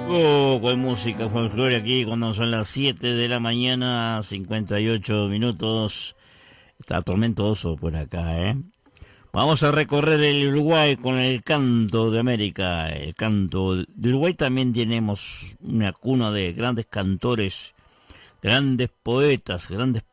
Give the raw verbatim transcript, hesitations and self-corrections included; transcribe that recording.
Oh, con música folclore aquí cuando son las siete de la mañana, cincuenta y ocho minutos. Está tormentoso por acá, ¿eh? Vamos a recorrer el Uruguay con el canto de América. El canto de Uruguay también tenemos una cuna de grandes cantores, grandes poetas, grandes